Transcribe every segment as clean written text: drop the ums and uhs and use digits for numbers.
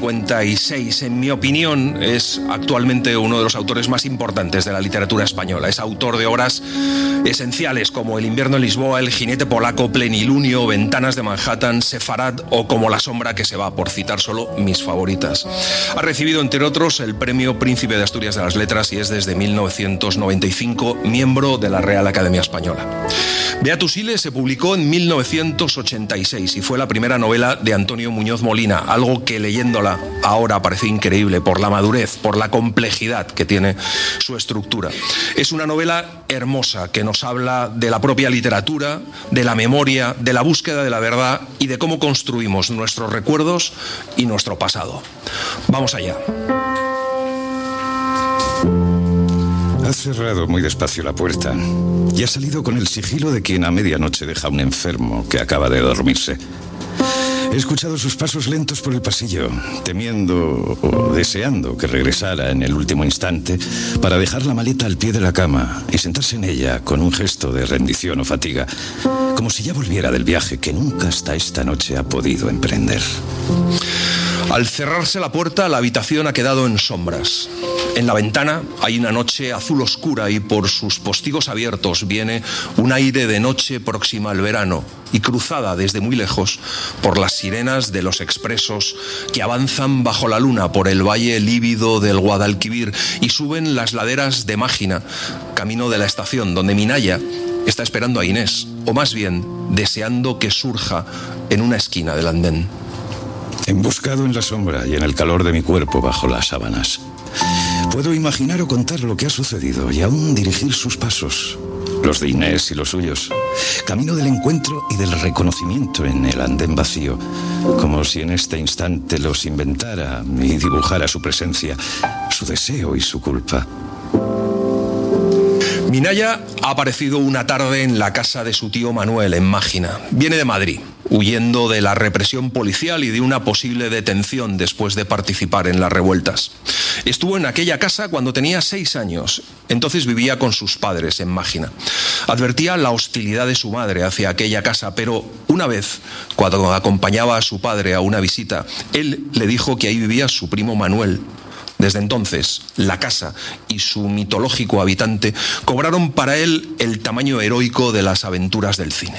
1956. En mi opinión, es actualmente uno de los autores más importantes de la literatura española. Es autor de obras esenciales como El invierno en Lisboa, El jinete polaco, Plenilunio, Ventanas de Manhattan, Sefarad o Como la sombra que se va, por citar solo mis favoritas. Ha recibido, entre otros, el premio Príncipe de Asturias de las Letras y es desde 1995 miembro de la Real Academia Española. Beatus Ile se publicó en 1986 y fue la primera novela de Antonio Muñoz Molina, algo que leyéndola ahora parece increíble por la madurez, por la complejidad que tiene su estructura. Es una novela hermosa que nos habla de la propia literatura, de la memoria, de la búsqueda de la verdad y de cómo construimos nuestros recuerdos y nuestro pasado. Vamos allá. Ha cerrado muy despacio la puerta y ha salido con el sigilo de quien a medianoche deja a un enfermo que acaba de dormirse. He escuchado sus pasos lentos por el pasillo, temiendo o deseando que regresara en el último instante para dejar la maleta al pie de la cama y sentarse en ella con un gesto de rendición o fatiga, como si ya volviera del viaje que nunca hasta esta noche ha podido emprender. Al cerrarse la puerta, la habitación ha quedado en sombras. En la ventana hay una noche azul oscura y por sus postigos abiertos viene un aire de noche próxima al verano y cruzada desde muy lejos por las sirenas de los expresos que avanzan bajo la luna por el valle lívido del Guadalquivir y suben las laderas de Mágina, camino de la estación donde Minaya está esperando a Inés, o más bien deseando que surja en una esquina del andén. Emboscado en la sombra y en el calor de mi cuerpo bajo las sábanas, puedo imaginar o contar lo que ha sucedido y aún dirigir sus pasos, los de Inés y los suyos, camino del encuentro y del reconocimiento en el andén vacío, como si en este instante los inventara y dibujara su presencia, su deseo y su culpa. Minaya ha aparecido una tarde en la casa de su tío Manuel en Mágina. Viene de Madrid, huyendo de la represión policial y de una posible detención después de participar en las revueltas. Estuvo en aquella casa cuando tenía 6 años. Entonces vivía con sus padres en Mágina. Advertía la hostilidad de su madre hacia aquella casa, pero una vez, cuando acompañaba a su padre a una visita, él le dijo que ahí vivía su primo Manuel. Desde entonces, la casa y su mitológico habitante cobraron para él el tamaño heroico de las aventuras del cine.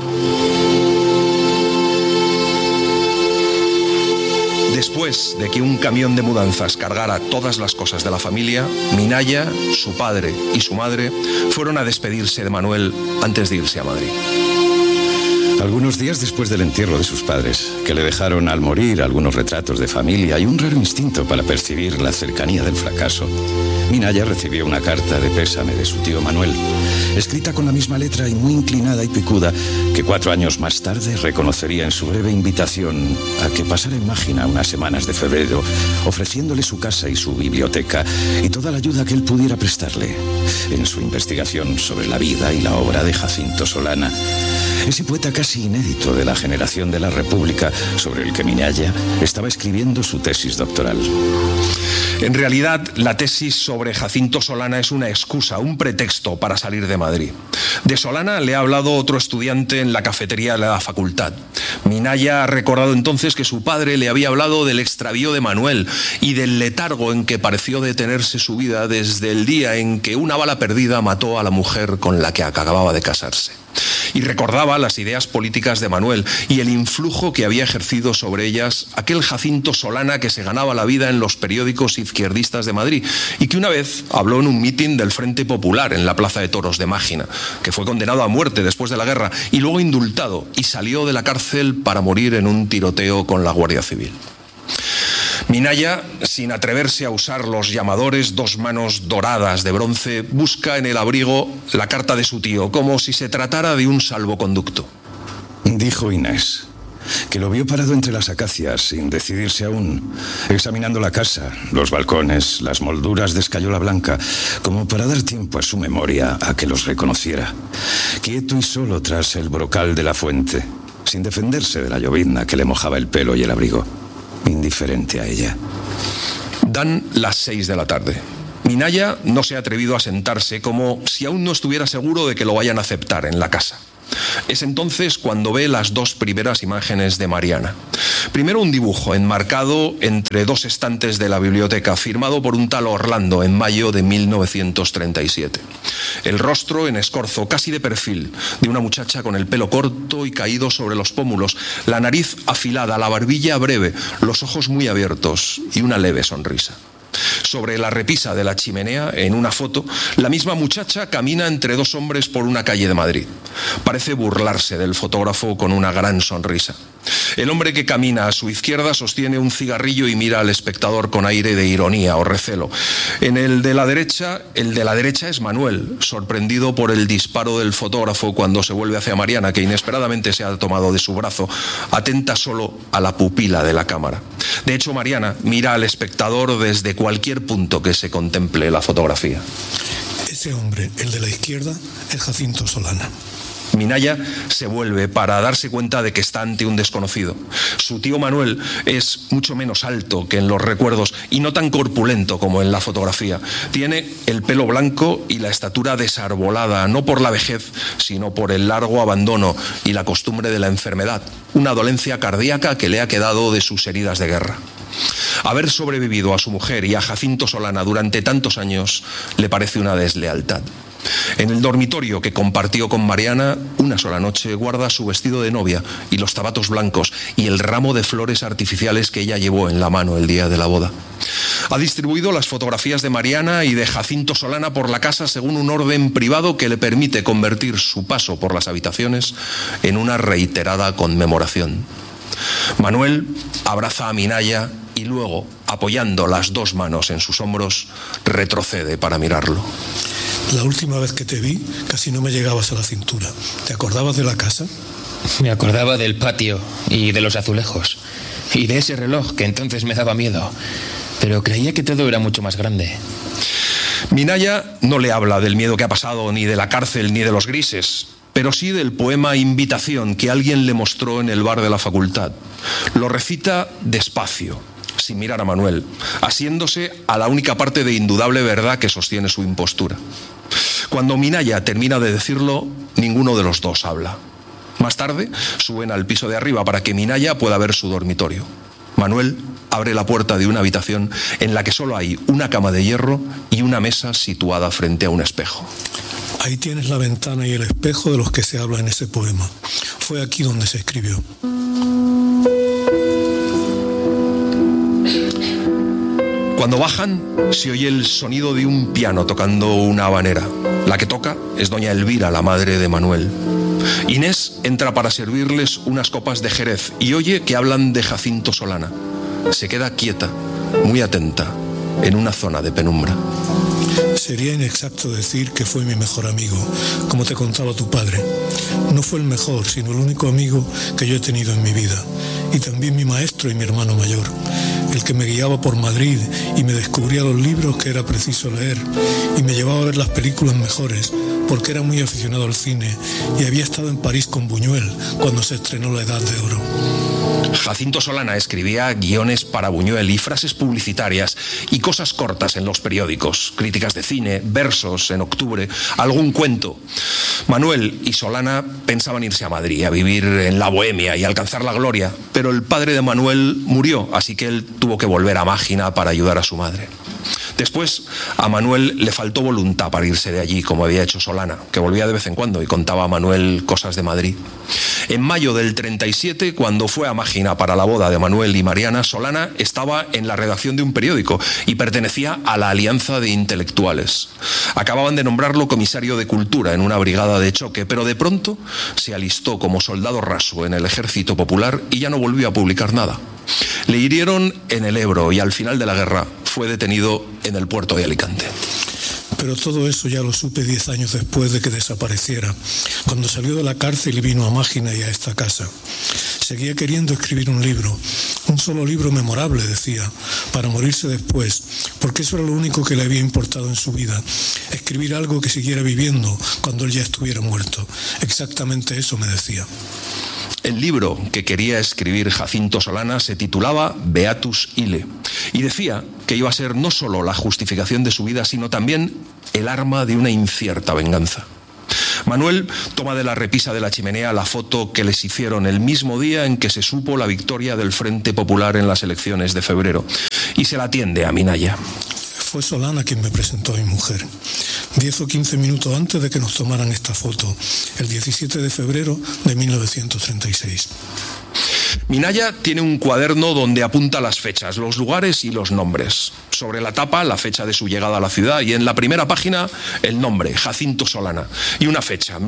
Después de que un camión de mudanzas cargara todas las cosas de la familia, Minaya, su padre y su madre fueron a despedirse de Manuel antes de irse a Madrid. Algunos días después del entierro de sus padres, que le dejaron al morir algunos retratos de familia y un raro instinto para percibir la cercanía del fracaso, Minaya recibió una carta de pésame de su tío Manuel, escrita con la misma letra y muy inclinada y picuda, que 4 años más tarde reconocería en su breve invitación a que pasara en Mágina unas semanas de febrero, ofreciéndole su casa y su biblioteca y toda la ayuda que él pudiera prestarle en su investigación sobre la vida y la obra de Jacinto Solana, ese poeta casi inédito de la generación de la República sobre el que Minaya estaba escribiendo su tesis doctoral. En realidad, la tesis sobre Jacinto Solana es una excusa, un pretexto para salir de Madrid. De Solana le ha hablado otro estudiante en la cafetería de la facultad. Minaya ha recordado entonces que su padre le había hablado del extravío de Manuel y del letargo en que pareció detenerse su vida desde el día en que una bala perdida mató a la mujer con la que acababa de casarse. Y recordaba las ideas políticas de Manuel y el influjo que había ejercido sobre ellas aquel Jacinto Solana que se ganaba la vida en los periódicos izquierdistas de Madrid y que una vez habló en un mitin del Frente Popular en la Plaza de Toros de Mágina, que fue condenado a muerte después de la guerra y luego indultado y salió de la cárcel para morir en un tiroteo con la Guardia Civil. Minaya, sin atreverse a usar los llamadores 2 manos doradas de bronce, busca en el abrigo la carta de su tío, como si se tratara de un salvoconducto. Dijo Inés, que lo vio parado entre las acacias sin decidirse aún, examinando la casa, los balcones, las molduras de escayola blanca, como para dar tiempo a su memoria a que los reconociera. Quieto y solo tras el brocal de la fuente, sin defenderse de la llovizna que le mojaba el pelo y el abrigo. Indiferente a ella. Dan las 6 de la tarde. Minaya no se ha atrevido a sentarse como si aún no estuviera seguro de que lo vayan a aceptar en la casa. Es entonces cuando ve las dos primeras imágenes de Mariana. Primero un dibujo enmarcado entre dos estantes de la biblioteca, firmado por un tal Orlando en mayo de 1937. El rostro en escorzo, casi de perfil, de una muchacha con el pelo corto y caído sobre los pómulos, la nariz afilada, la barbilla breve, los ojos muy abiertos y una leve sonrisa. Sobre la repisa de la chimenea, en una foto, la misma muchacha camina entre dos hombres por una calle de Madrid. Parece burlarse del fotógrafo con una gran sonrisa. El hombre que camina a su izquierda sostiene un cigarrillo y mira al espectador con aire de ironía o recelo. El de la derecha es Manuel, sorprendido por el disparo del fotógrafo cuando se vuelve hacia Mariana, que inesperadamente se ha tomado de su brazo, atenta solo a la pupila de la cámara. De hecho, Mariana mira al espectador desde cualquier punto que se contemple la fotografía. Ese hombre, el de la izquierda, es Jacinto Solana. Minaya se vuelve para darse cuenta de que está ante un desconocido. Su tío Manuel es mucho menos alto que en los recuerdos y no tan corpulento como en la fotografía. Tiene el pelo blanco y la estatura desarbolada, no por la vejez, sino por el largo abandono y la costumbre de la enfermedad, una dolencia cardíaca que le ha quedado de sus heridas de guerra. Haber sobrevivido a su mujer y a Jacinto Solana durante tantos años le parece una deslealtad. En el dormitorio que compartió con Mariana, una sola noche guarda su vestido de novia y los zapatos blancos y el ramo de flores artificiales que ella llevó en la mano el día de la boda. Ha distribuido las fotografías de Mariana y de Jacinto Solana por la casa según un orden privado que le permite convertir su paso por las habitaciones en una reiterada conmemoración. Manuel abraza a Minaya y luego, apoyando las dos manos en sus hombros, retrocede para mirarlo. La última vez que te vi, casi no me llegabas a la cintura. ¿Te acordabas de la casa? Me acordaba del patio y de los azulejos. Y de ese reloj que entonces me daba miedo. Pero creía que todo era mucho más grande. Minaya no le habla del miedo que ha pasado, ni de la cárcel, ni de los grises, pero sí del poema Invitación que alguien le mostró en el bar de la facultad. Lo recita despacio, sin mirar a Manuel, asiéndose a la única parte de indudable verdad que sostiene su impostura. Cuando Minaya termina de decirlo, ninguno de los dos habla. Más tarde, suben al piso de arriba para que Minaya pueda ver su dormitorio. Manuel abre la puerta de una habitación en la que solo hay una cama de hierro y una mesa situada frente a un espejo. Ahí tienes la ventana y el espejo de los que se habla en ese poema. Fue aquí donde se escribió. Cuando bajan, se oye el sonido de un piano tocando una habanera. La que toca es doña Elvira, la madre de Manuel. Inés entra para servirles unas copas de Jerez y oye que hablan de Jacinto Solana. Se queda quieta, muy atenta, en una zona de penumbra. Sería inexacto decir que fue mi mejor amigo, como te contaba tu padre. No fue el mejor, sino el único amigo que yo he tenido en mi vida. Y también mi maestro y mi hermano mayor, el que me guiaba por Madrid y me descubría los libros que era preciso leer y me llevaba a ver las películas mejores porque era muy aficionado al cine y había estado en París con Buñuel cuando se estrenó La Edad de Oro. Jacinto Solana escribía guiones para Buñuel y frases publicitarias y cosas cortas en los periódicos, críticas de cine, versos en Octubre, algún cuento. Manuel y Solana pensaban irse a Madrid, a vivir en la bohemia y alcanzar la gloria, pero el padre de Manuel murió, así que él tuvo que volver a Mágina para ayudar a su madre. Después, a Manuel le faltó voluntad para irse de allí, como había hecho Solana, que volvía de vez en cuando y contaba a Manuel cosas de Madrid. En mayo del 37, cuando fue a Mágina para la boda de Manuel y Mariana, Solana estaba en la redacción de un periódico y pertenecía a la Alianza de Intelectuales. Acababan de nombrarlo comisario de Cultura en una brigada de choque, pero de pronto se alistó como soldado raso en el Ejército Popular y ya no volvió a publicar nada. Le hirieron en el Ebro y al final de la guerra fue detenido en el puerto de Alicante. Pero todo eso ya lo supe 10 años después de que desapareciera, cuando salió de la cárcel y vino a Mágina y a esta casa. Seguía queriendo escribir un libro, un solo libro memorable, decía, para morirse después, porque eso era lo único que le había importado en su vida, escribir algo que siguiera viviendo cuando él ya estuviera muerto. Exactamente eso me decía. El libro que quería escribir Jacinto Solana se titulaba Beatus Ille y decía que iba a ser no solo la justificación de su vida, sino también el arma de una incierta venganza. Manuel toma de la repisa de la chimenea la foto que les hicieron el mismo día en que se supo la victoria del Frente Popular en las elecciones de febrero y se la tiende a Minaya. Fue Solana quien me presentó a mi mujer. 10 o 15 minutos antes de que nos tomaran esta foto, el 17 de febrero de 1936. Minaya tiene un cuaderno donde apunta las fechas, los lugares y los nombres. Sobre la tapa, la fecha de su llegada a la ciudad y en la primera página, el nombre, Jacinto Solana, y una fecha,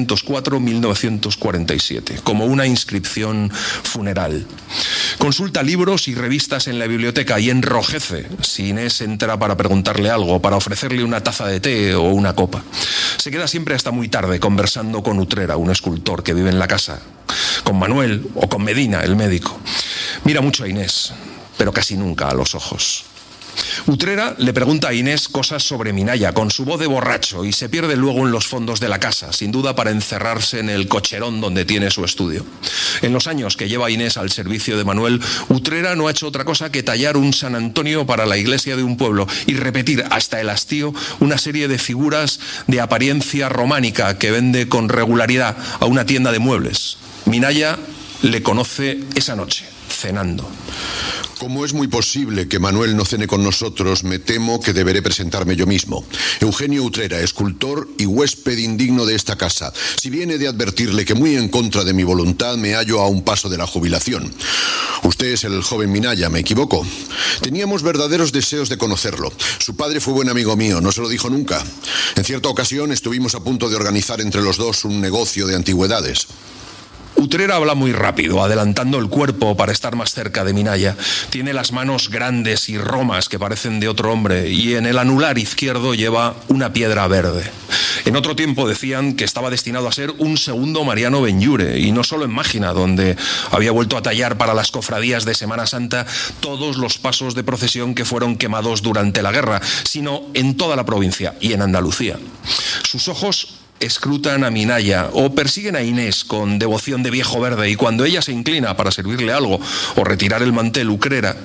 1904-1947, como una inscripción funeral. Consulta libros y revistas en la biblioteca y enrojece si Inés entra para preguntarle algo, para ofrecerle una taza de té o una copa. Se queda siempre hasta muy tarde conversando con Utrera, un escultor que vive en la casa, con Manuel o con Medina, el médico. Mira mucho a Inés, pero casi nunca a los ojos. Utrera le pregunta a Inés cosas sobre Minaya con su voz de borracho y se pierde luego en los fondos de la casa, sin duda para encerrarse en el cocherón donde tiene su estudio. En los años que lleva Inés al servicio de Manuel, Utrera no ha hecho otra cosa que tallar un San Antonio para la iglesia de un pueblo y repetir hasta el hastío una serie de figuras de apariencia románica que vende con regularidad a una tienda de muebles. Minaya le conoce esa noche, cenando. Como es muy posible que Manuel no cene con nosotros, me temo que deberé presentarme yo mismo. Eugenio Utrera, escultor y huésped indigno de esta casa. Si bien he de advertirle que muy en contra de mi voluntad me hallo a un paso de la jubilación. Usted es el joven Minaya, ¿me equivoco? Teníamos verdaderos deseos de conocerlo. Su padre fue buen amigo mío, no se lo dijo nunca. En cierta ocasión estuvimos a punto de organizar entre los dos un negocio de antigüedades. Utrera habla muy rápido, adelantando el cuerpo para estar más cerca de Minaya. Tiene las manos grandes y romas que parecen de otro hombre y en el anular izquierdo lleva una piedra verde. En otro tiempo decían que estaba destinado a ser un segundo Mariano Benlliure, y no solo en Mágina, donde había vuelto a tallar para las cofradías de Semana Santa todos los pasos de procesión que fueron quemados durante la guerra, sino en toda la provincia y en Andalucía. Sus ojos escrutan a Minaya o persiguen a Inés con devoción de viejo verde, y cuando ella se inclina para servirle algo o retirar el mantel, Utrera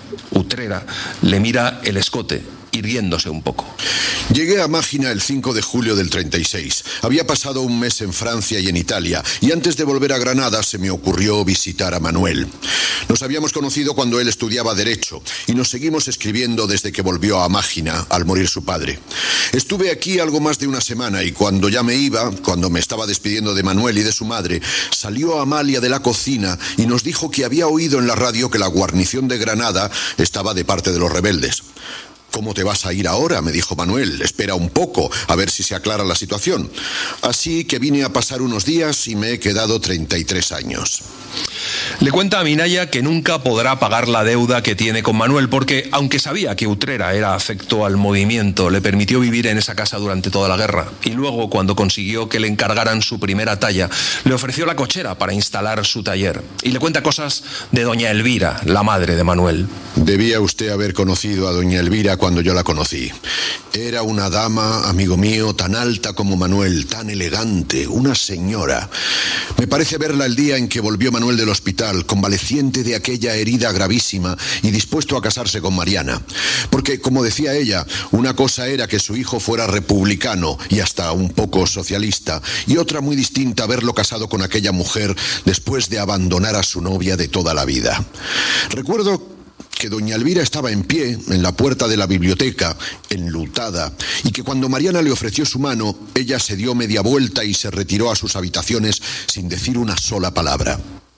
le mira el escote, irguiéndose un poco. Llegué a Mágina el 5 de julio del 36. Había pasado un mes en Francia y en Italia, y antes de volver a Granada se me ocurrió visitar a Manuel. Nos habíamos conocido cuando él estudiaba Derecho, y nos seguimos escribiendo desde que volvió a Mágina, al morir su padre. Estuve aquí algo más de una semana, y cuando ya me iba, cuando me estaba despidiendo de Manuel y de su madre, salió Amalia de la cocina y nos dijo que había oído en la radio que la guarnición de Granada estaba de parte de los rebeldes. ¿Cómo te vas a ir ahora?, me dijo Manuel. Espera un poco, a ver si se aclara la situación. Así que vine a pasar unos días y me he quedado 33 años. Le cuenta a Minaya que nunca podrá pagar la deuda que tiene con Manuel porque, aunque sabía que Utrera era afecto al movimiento, le permitió vivir en esa casa durante toda la guerra. Y luego, cuando consiguió que le encargaran su primera talla, le ofreció la cochera para instalar su taller. Y le cuenta cosas de doña Elvira, la madre de Manuel. Debía usted haber conocido a doña Elvira cuando yo la conocí. Era una dama, amigo mío, tan alta como Manuel, tan elegante, una señora. Me parece verla el día en que volvió Manuel del hospital, convaleciente de aquella herida gravísima y dispuesto a casarse con Mariana. Porque, como decía ella, una cosa era que su hijo fuera republicano y hasta un poco socialista, y otra muy distinta verlo casado con aquella mujer después de abandonar a su novia de toda la vida. Recuerdo que doña Elvira estaba en pie en la puerta de la biblioteca, enlutada, y que cuando Mariana le ofreció su mano, ella se dio media vuelta y se retiró a sus habitaciones sin decir una sola palabra.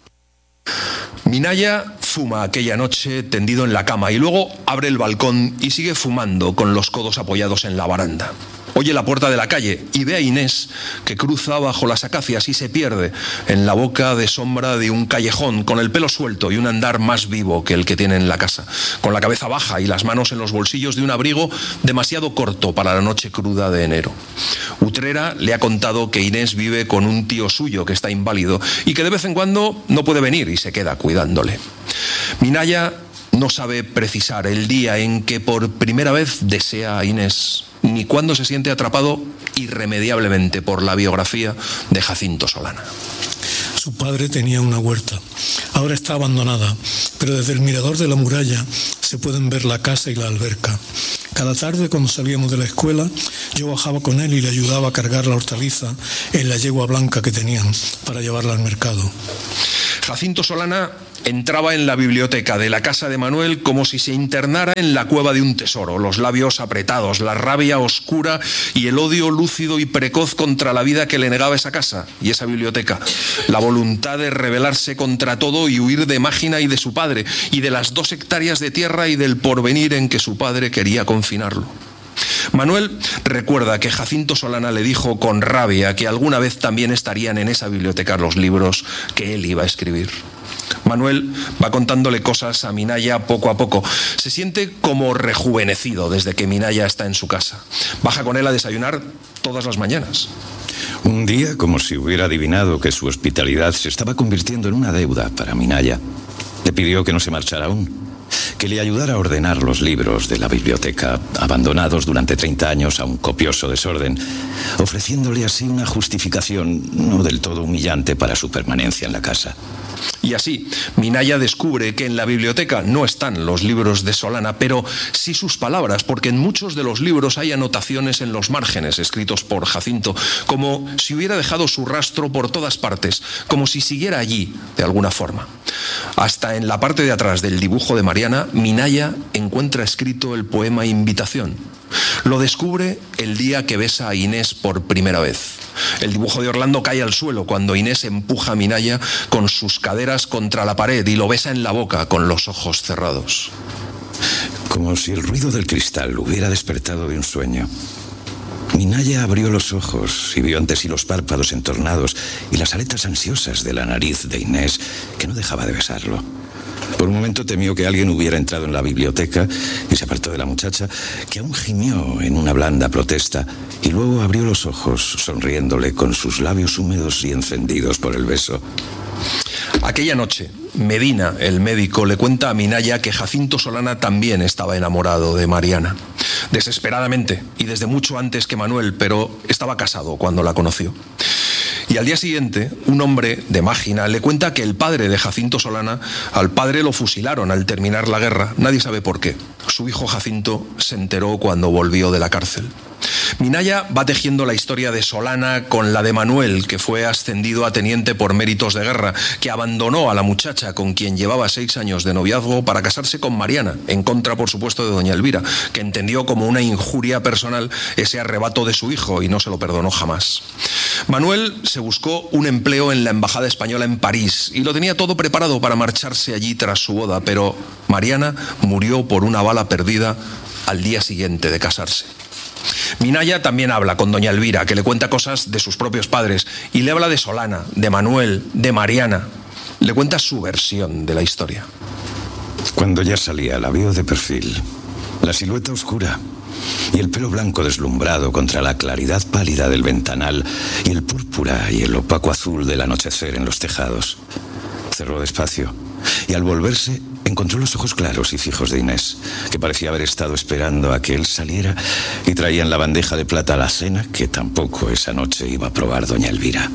Minaya fuma aquella noche tendido en la cama y luego abre el balcón y sigue fumando con los codos apoyados en la baranda. Oye la puerta de la calle y ve a Inés que cruza bajo las acacias y se pierde en la boca de sombra de un callejón, con el pelo suelto y un andar más vivo que el que tiene en la casa, con la cabeza baja y las manos en los bolsillos de un abrigo demasiado corto para la noche cruda de enero. Utrera le ha contado que Inés vive con un tío suyo que está inválido y que de vez en cuando no puede venir y se queda cuidándole. Minaya no sabe precisar el día en que por primera vez desea a Inés, ni cuándo se siente atrapado irremediablemente por la biografía de Jacinto Solana. Su padre tenía una huerta. Ahora está abandonada, pero desde el mirador de la muralla se pueden ver la casa y la alberca. Cada tarde, cuando salíamos de la escuela, yo bajaba con él y le ayudaba a cargar la hortaliza en la yegua blanca que tenían para llevarla al mercado. Jacinto Solana entraba en la biblioteca de la casa de Manuel como si se internara en la cueva de un tesoro, los labios apretados, la rabia oscura y el odio lúcido y precoz contra la vida que le negaba esa casa y esa biblioteca, la voluntad de rebelarse contra todo y huir de Mágina y de su padre, y de las 2 hectáreas de tierra y del porvenir en que su padre quería confinarlo. Manuel recuerda que Jacinto Solana le dijo con rabia que alguna vez también estarían en esa biblioteca los libros que él iba a escribir. Manuel va contándole cosas a Minaya poco a poco. Se siente como rejuvenecido desde que Minaya está en su casa. Baja con él a desayunar todas las mañanas. Un día, como si hubiera adivinado que su hospitalidad se estaba convirtiendo en una deuda para Minaya, le pidió que no se marchara aún, que le ayudara a ordenar los libros de la biblioteca, abandonados durante 30 años a un copioso desorden, ofreciéndole así una justificación no del todo humillante para su permanencia en la casa. Y así, Minaya descubre que en la biblioteca no están los libros de Solana, pero sí sus palabras, porque en muchos de los libros hay anotaciones en los márgenes escritos por Jacinto, como si hubiera dejado su rastro por todas partes, como si siguiera allí de alguna forma. Hasta en la parte de atrás del dibujo de Mariana, Minaya encuentra escrito el poema Invitación. Lo descubre el día que besa a Inés por primera vez. El dibujo de Orlando cae al suelo cuando Inés empuja a Minaya con sus caderas contra la pared y lo besa en la boca con los ojos cerrados. Como si el ruido del cristal hubiera despertado de un sueño. Minaya abrió los ojos y vio ante sí los párpados entornados y las aletas ansiosas de la nariz de Inés, que no dejaba de besarlo. Por un momento temió que alguien hubiera entrado en la biblioteca y se apartó de la muchacha, que aún gimió en una blanda protesta, y luego abrió los ojos, sonriéndole con sus labios húmedos y encendidos por el beso. Aquella noche, Medina, el médico, le cuenta a Minaya que Jacinto Solana también estaba enamorado de Mariana. Desesperadamente, y desde mucho antes que Manuel, pero estaba casado cuando la conoció. Y al día siguiente, un hombre de Mágina le cuenta que el padre de Jacinto Solana, al padre lo fusilaron al terminar la guerra. Nadie sabe por qué. Su hijo Jacinto se enteró cuando volvió de la cárcel. Minaya va tejiendo la historia de Solana con la de Manuel, que fue ascendido a teniente por méritos de guerra, que abandonó a la muchacha con quien llevaba 6 años de noviazgo para casarse con Mariana, en contra, por supuesto, de doña Elvira, que entendió como una injuria personal ese arrebato de su hijo y no se lo perdonó jamás. Manuel se buscó un empleo en la embajada española en París y lo tenía todo preparado para marcharse allí tras su boda, pero Mariana murió por una bala perdida al día siguiente de casarse. Minaya también habla con doña Elvira, que le cuenta cosas de sus propios padres, y le habla de Solana, de Manuel, de Mariana. Le cuenta su versión de la historia. Cuando ya salía, la vio de perfil, la silueta oscura y el pelo blanco deslumbrado contra la claridad pálida del ventanal y el púrpura y el opaco azul del anochecer en los tejados. Cerró despacio y al volverse encontró los ojos claros y fijos de Inés, que parecía haber estado esperando a que él saliera, y traía en la bandeja de plata la cena que tampoco esa noche iba a probar doña Elvira.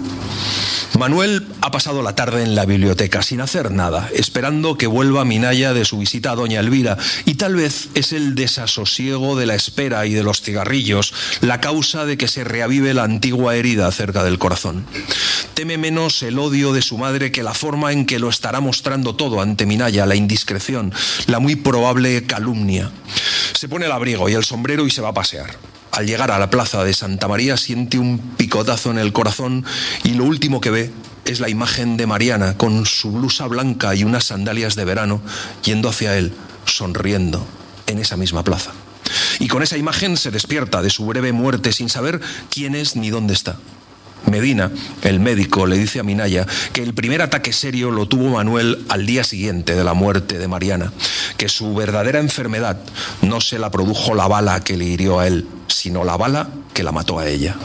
Manuel ha pasado la tarde en la biblioteca sin hacer nada, esperando que vuelva Minaya de su visita a doña Elvira, y tal vez es el desasosiego de la espera y de los cigarrillos la causa de que se reavive la antigua herida cerca del corazón. Teme menos el odio de su madre que la forma en que lo estará mostrando todo ante Minaya, la indiscreción, la muy probable calumnia. Se pone el abrigo y el sombrero y se va a pasear. Al llegar a la plaza de Santa María siente un picotazo en el corazón y lo último que ve es la imagen de Mariana con su blusa blanca y unas sandalias de verano yendo hacia él, sonriendo, en esa misma plaza. Y con esa imagen se despierta de su breve muerte sin saber quién es ni dónde está. Medina, el médico, le dice a Minaya que el primer ataque serio lo tuvo Manuel al día siguiente de la muerte de Mariana, que su verdadera enfermedad no se la produjo la bala que le hirió a él, sino la bala que la mató a ella.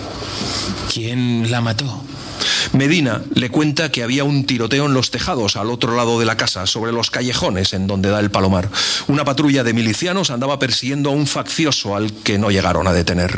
¿Quién la mató? Medina le cuenta que había un tiroteo en los tejados al otro lado de la casa, sobre los callejones en donde da el Palomar. Una patrulla de milicianos andaba persiguiendo a un faccioso al que no llegaron a detener.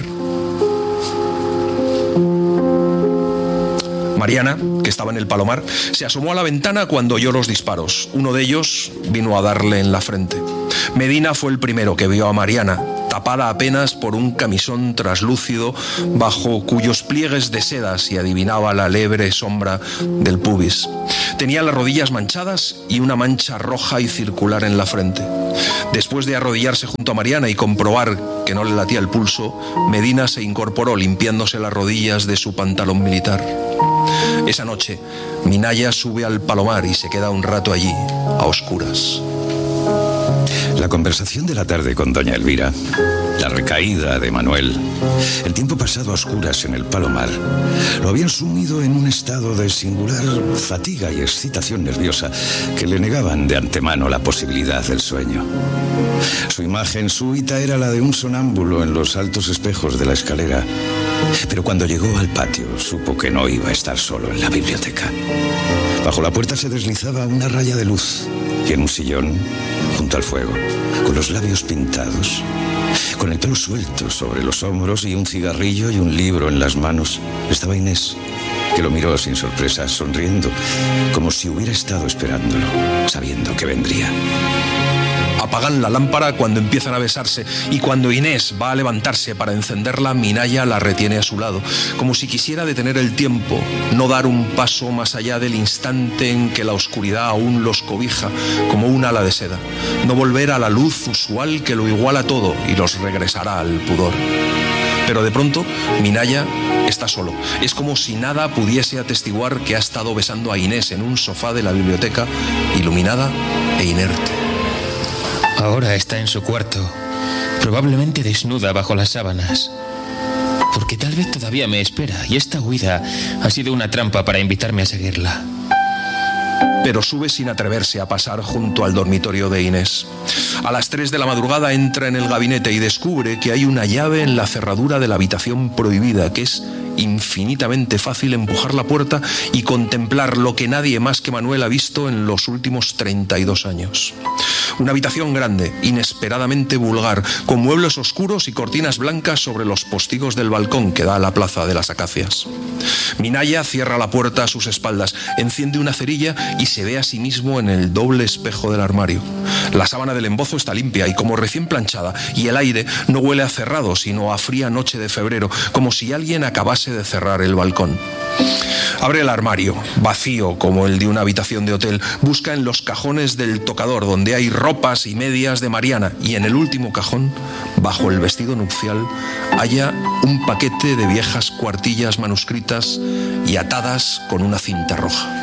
Mariana, que estaba en el Palomar, se asomó a la ventana cuando oyó los disparos. Uno de ellos vino a darle en la frente. Medina fue el primero que vio a Mariana tapada apenas por un camisón traslúcido bajo cuyos pliegues de seda se adivinaba la leve sombra del pubis. Tenía las rodillas manchadas y una mancha roja y circular en la frente. Después de arrodillarse junto a Mariana y comprobar que no le latía el pulso, Medina se incorporó limpiándose las rodillas de su pantalón militar. Esa noche, Minaya sube al Palomar y se queda un rato allí, a oscuras. La conversación de la tarde con doña Elvira, la recaída de Manuel, el tiempo pasado a oscuras en el Palomar, lo habían sumido en un estado de singular fatiga y excitación nerviosa que le negaban de antemano la posibilidad del sueño. Su imagen súbita era la de un sonámbulo en los altos espejos de la escalera, pero cuando llegó al patio supo que no iba a estar solo en la biblioteca. Bajo la puerta se deslizaba una raya de luz y en un sillón, junto al fuego, con los labios pintados, con el pelo suelto sobre los hombros y un cigarrillo y un libro en las manos, estaba Inés, que lo miró sin sorpresa, sonriendo, como si hubiera estado esperándolo, sabiendo que vendría. Apagan la lámpara cuando empiezan a besarse y cuando Inés va a levantarse para encenderla, Minaya la retiene a su lado, como si quisiera detener el tiempo, no dar un paso más allá del instante en que la oscuridad aún los cobija como un ala de seda, no volver a la luz usual que lo iguala todo y los regresará al pudor. Pero de pronto, Minaya está solo. Es como si nada pudiese atestiguar que ha estado besando a Inés en un sofá de la biblioteca, iluminada e inerte. Ahora está en su cuarto, probablemente desnuda bajo las sábanas. Porque tal vez todavía me espera y esta huida ha sido una trampa para invitarme a seguirla. Pero sube sin atreverse a pasar junto al dormitorio de Inés. A las 3 de la madrugada entra en el gabinete y descubre que hay una llave en la cerradura de la habitación prohibida, que es infinitamente fácil empujar la puerta y contemplar lo que nadie más que Manuel ha visto en los últimos 32 años. Una habitación grande, inesperadamente vulgar, con muebles oscuros y cortinas blancas sobre los postigos del balcón que da a la plaza de las Acacias. Minaya cierra la puerta a sus espaldas, enciende una cerilla y se ve a sí mismo en el doble espejo del armario. La sábana del embozo está limpia y como recién planchada, y el aire no huele a cerrado, sino a fría noche de febrero, como si alguien acabase de cerrar el balcón. Abre el armario, vacío como el de una habitación de hotel, busca en los cajones del tocador donde hay ropas y medias de Mariana y en el último cajón, bajo el vestido nupcial, halla un paquete de viejas cuartillas manuscritas y atadas con una cinta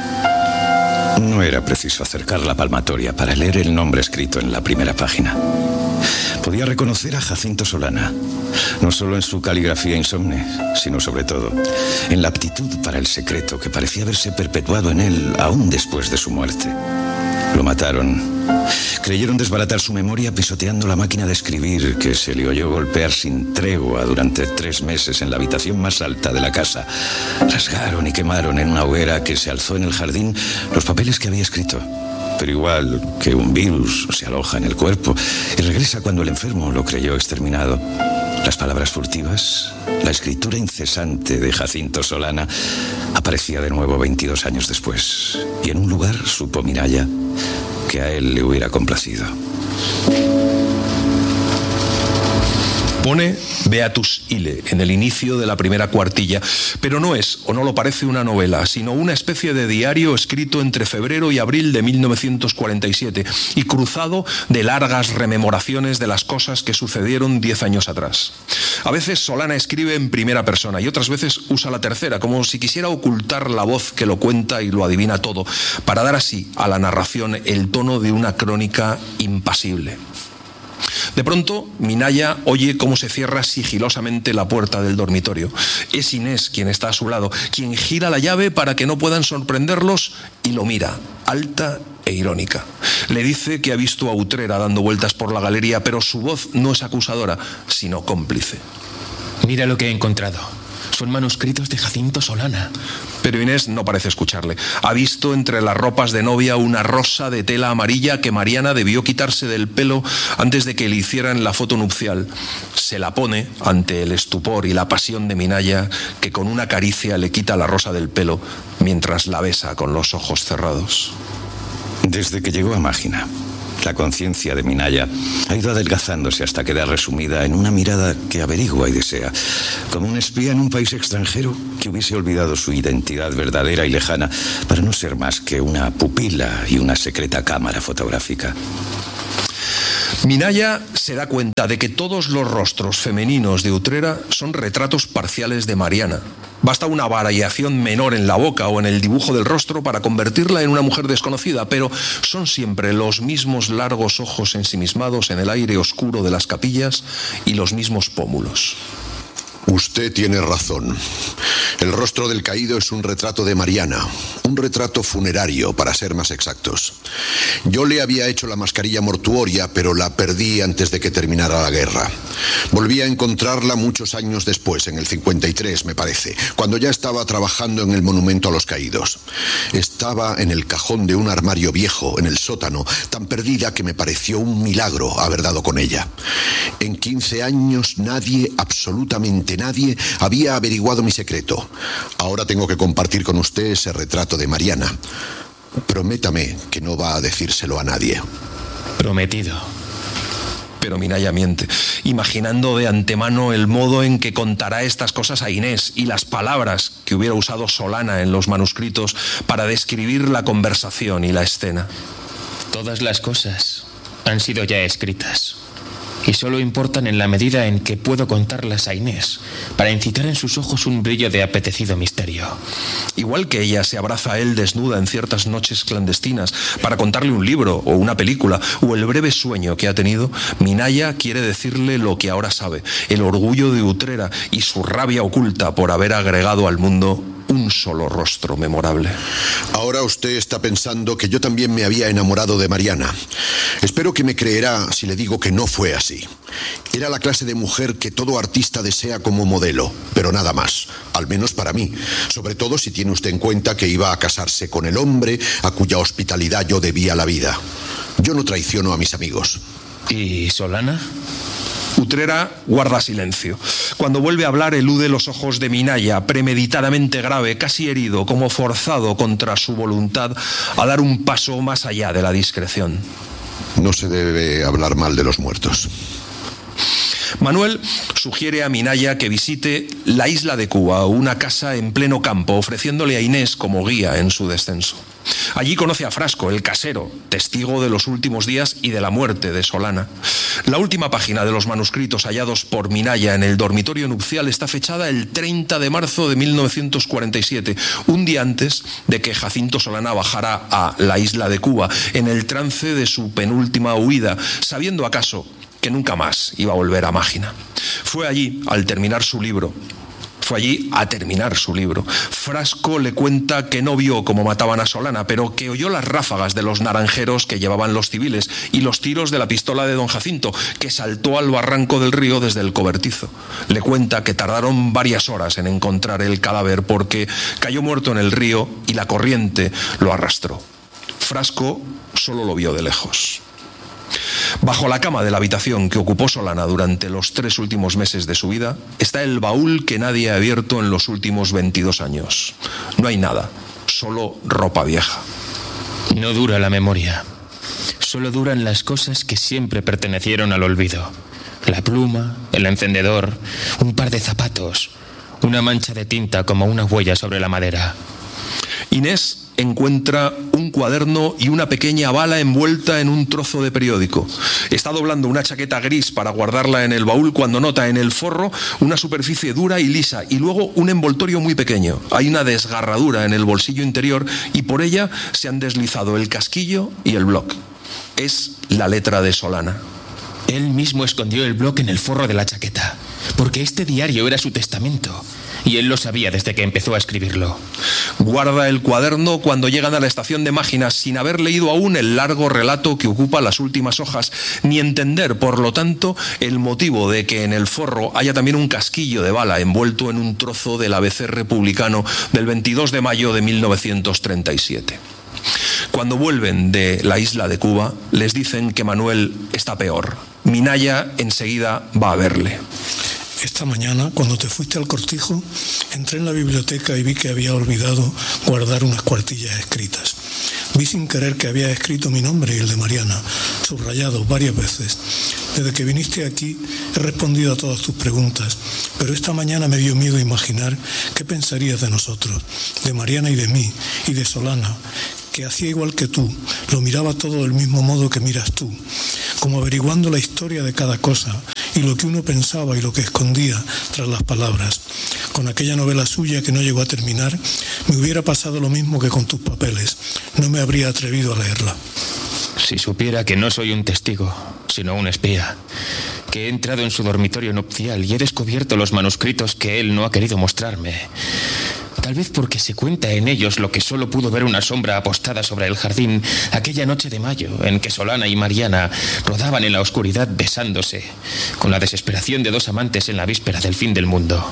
roja. No era preciso acercar la palmatoria para leer el nombre escrito en la primera página. Podía reconocer a Jacinto Solana, no solo en su caligrafía insomne, sino sobre todo en la aptitud para el secreto que parecía haberse perpetuado en él aún después de su muerte. Lo mataron. Creyeron desbaratar su memoria pisoteando la máquina de escribir que se le oyó golpear sin tregua durante 3 meses en la habitación más alta de la casa. Rasgaron y quemaron en una hoguera que se alzó en el jardín los papeles que había escrito. Pero igual que un virus se aloja en el cuerpo y regresa cuando el enfermo lo creyó exterminado, las palabras furtivas, la escritura incesante de Jacinto Solana aparecía de nuevo 22 años después. Y en un lugar supo Minaya que a él le hubiera complacido. Pone Beatus Ille en el inicio de la primera cuartilla, pero no es, o no lo parece, una novela, sino una especie de diario escrito entre febrero y abril de 1947 y cruzado de largas rememoraciones de las cosas que sucedieron 10 años atrás. A veces Solana escribe en primera persona y otras veces usa la tercera, como si quisiera ocultar la voz que lo cuenta y lo adivina todo, para dar así a la narración el tono de una crónica impasible. De pronto, Minaya oye cómo se cierra sigilosamente la puerta del dormitorio. Es Inés quien está a su lado, quien gira la llave para que no puedan sorprenderlos y lo mira, alta e irónica. Le dice que ha visto a Utrera dando vueltas por la galería, pero su voz no es acusadora, sino cómplice. Mira lo que he encontrado. Son manuscritos de Jacinto Solana. Pero Inés no parece escucharle. Ha visto entre las ropas de novia una rosa de tela amarilla que Mariana debió quitarse del pelo antes de que le hicieran la foto nupcial. Se la pone ante el estupor y la pasión de Minaya, que con una caricia le quita la rosa del pelo mientras la besa con los ojos cerrados. Desde que llegó a Mágina, La conciencia de Minaya ha ido adelgazándose hasta quedar resumida en una mirada que averigua y desea, como un espía en un país extranjero que hubiese olvidado su identidad verdadera y lejana para no ser más que una pupila y una secreta cámara fotográfica. Minaya se da cuenta de que todos los rostros femeninos de Utrera son retratos parciales de Mariana. Basta una variación menor en la boca o en el dibujo del rostro para convertirla en una mujer desconocida, pero son siempre los mismos largos ojos ensimismados en el aire oscuro de las capillas y los mismos pómulos. Usted tiene razón. El rostro del caído es un retrato de Mariana, un retrato funerario, para ser más exactos. Yo le había hecho la mascarilla mortuoria, pero la perdí antes de que terminara la guerra. Volví a encontrarla muchos años después, en el 53, me parece, cuando ya estaba trabajando en el monumento a los caídos. Estaba en el cajón de un armario viejo, en el sótano, tan perdida que me pareció un milagro haber dado con ella. En 15 años nadie, absolutamente nadie, había averiguado mi secreto. Ahora tengo que compartir con usted ese retrato de Mariana. Prométame que no va a decírselo a nadie. Prometido. Pero Minaya miente, imaginando de antemano el modo en que contará estas cosas a Inés y las palabras que hubiera usado Solana en los manuscritos para describir la conversación y la escena. Todas las cosas han sido ya escritas. Y solo importan en la medida en que puedo contarlas a Inés, para incitar en sus ojos un brillo de apetecido misterio. Igual que ella se abraza a él desnuda en ciertas noches clandestinas para contarle un libro o una película o el breve sueño que ha tenido, Minaya quiere decirle lo que ahora sabe, el orgullo de Utrera y su rabia oculta por haber agregado al mundo un solo rostro memorable. Ahora usted está pensando que yo también me había enamorado de Mariana. Espero que me creerá si le digo que no fue así. Era la clase de mujer que todo artista desea como modelo, pero nada más, al menos para mí. Sobre todo si tiene usted en cuenta que iba a casarse con el hombre a cuya hospitalidad yo debía la vida. Yo no traiciono a mis amigos. ¿Y Solana? Utrera guarda silencio. Cuando vuelve a hablar, elude los ojos de Minaya, premeditadamente grave, casi herido, como forzado contra su voluntad a dar un paso más allá de la discreción. No se debe hablar mal de los muertos. Manuel sugiere a Minaya que visite la isla de Cuba, una casa en pleno campo, ofreciéndole a Inés como guía en su descenso. Allí conoce a Frasco, el casero, testigo de los últimos días y de la muerte de Solana. La última página de los manuscritos hallados por Minaya en el dormitorio nupcial está fechada el 30 de marzo de 1947, un día antes de que Jacinto Solana bajara a la isla de Cuba, en el trance de su penúltima huida, sabiendo acaso que nunca más iba a volver a Mágina. Fue allí a terminar su libro. Frasco le cuenta que no vio cómo mataban a Solana, pero que oyó las ráfagas de los naranjeros que llevaban los civiles y los tiros de la pistola de don Jacinto, que saltó al barranco del río desde el cobertizo. Le cuenta que tardaron varias horas en encontrar el cadáver porque cayó muerto en el río y la corriente lo arrastró. Frasco solo lo vio de lejos. Bajo la cama de la habitación que ocupó Solana durante los 3 últimos meses de su vida está el baúl que nadie ha abierto en los últimos 22 años. No hay nada, solo ropa vieja. No dura la memoria. Solo duran las cosas que siempre pertenecieron al olvido. La pluma, el encendedor, un par de zapatos, una mancha de tinta como una huella sobre la madera. Inés encuentra un cuaderno y una pequeña bala envuelta en un trozo de periódico. Está doblando una chaqueta gris para guardarla en el baúl cuando nota en el forro una superficie dura y lisa y luego un envoltorio muy pequeño. Hay una desgarradura en el bolsillo interior y por ella se han deslizado el casquillo y el bloc. Es la letra de Solana. Él mismo escondió el bloc en el forro de la chaqueta, porque este diario era su testamento. Y él lo sabía desde que empezó a escribirlo. Guarda el cuaderno cuando llegan a la estación de Mágina sin haber leído aún el largo relato que ocupa las últimas hojas, ni entender, por lo tanto, el motivo de que en el forro haya también un casquillo de bala envuelto en un trozo del ABC republicano del 22 de mayo de 1937. Cuando vuelven de la isla de Cuba, les dicen que Manuel está peor. Minaya enseguida va a verle. Esta mañana, cuando te fuiste al cortijo, entré en la biblioteca y vi que había olvidado guardar unas cuartillas escritas. Vi sin querer que había escrito mi nombre y el de Mariana. subrayado varias veces. Desde que viniste aquí he respondido a todas tus preguntas, pero esta mañana me dio miedo imaginar qué pensarías de nosotros, de Mariana y de mí, y de Solana, que hacía igual que tú, lo miraba todo del mismo modo que miras tú, como averiguando la historia de cada cosa y lo que uno pensaba y lo que escondía tras las palabras. Con aquella novela suya que no llegó a terminar, me hubiera pasado lo mismo que con tus papeles. No me habría atrevido a leerla. Si supiera que no soy un testigo, sino un espía, que he entrado en su dormitorio nupcial y he descubierto los manuscritos que él no ha querido mostrarme. Tal vez porque se cuenta en ellos lo que solo pudo ver una sombra apostada sobre el jardín aquella noche de mayo en que Solana y Mariana rodaban en la oscuridad besándose, con la desesperación de dos amantes en la víspera del fin del mundo.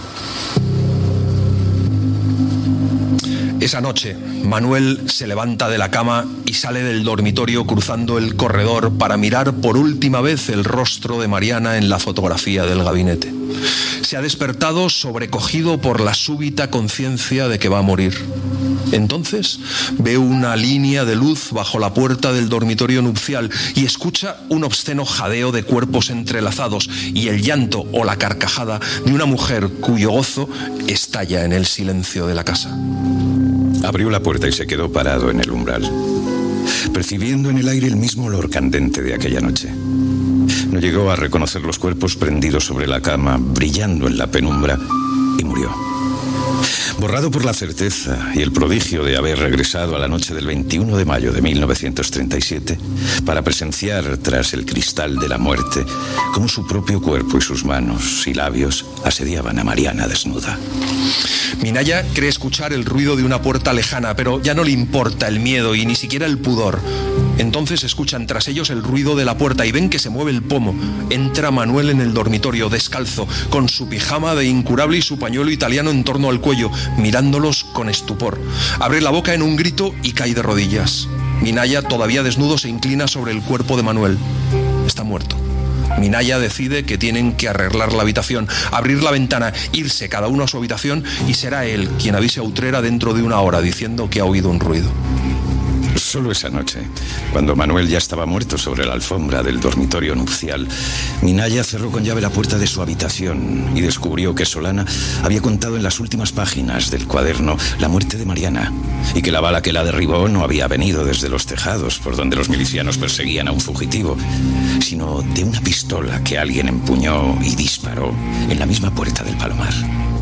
Esa noche, Manuel se levanta de la cama y sale del dormitorio cruzando el corredor para mirar por última vez el rostro de Mariana en la fotografía del gabinete. Se ha despertado sobrecogido por la súbita conciencia de que va a morir. Entonces ve una línea de luz bajo la puerta del dormitorio nupcial y escucha un obsceno jadeo de cuerpos entrelazados y el llanto o la carcajada de una mujer cuyo gozo estalla en el silencio de la casa. Abrió la puerta y se quedó parado en el umbral, percibiendo en el aire el mismo olor candente de aquella noche. No llegó a reconocer los cuerpos prendidos sobre la cama, brillando en la penumbra, y murió. Borrado por la certeza y el prodigio de haber regresado a la noche del 21 de mayo de 1937 para presenciar tras el cristal de la muerte cómo su propio cuerpo y sus manos y labios asediaban a Mariana desnuda. Minaya cree escuchar el ruido de una puerta lejana, pero ya no le importa el miedo y ni siquiera el pudor. Entonces escuchan tras ellos el ruido de la puerta y ven que se mueve el pomo. Entra Manuel en el dormitorio, descalzo, con su pijama de incurable y su pañuelo italiano en torno al cuello, mirándolos con estupor. Abre la boca en un grito y cae de rodillas. Minaya, todavía desnudo, se inclina sobre el cuerpo de Manuel. Está muerto. Minaya decide que tienen que arreglar la habitación, abrir la ventana, irse cada uno a su habitación y será él quien avise a Utrera dentro de una hora diciendo que ha oído un ruido. Solo esa noche, cuando Manuel ya estaba muerto sobre la alfombra del dormitorio nupcial, Minaya cerró con llave la puerta de su habitación y descubrió que Solana había contado en las últimas páginas del cuaderno la muerte de Mariana y que la bala que la derribó no había venido desde los tejados por donde los milicianos perseguían a un fugitivo, sino de una pistola que alguien empuñó y disparó en la misma puerta del Palomar.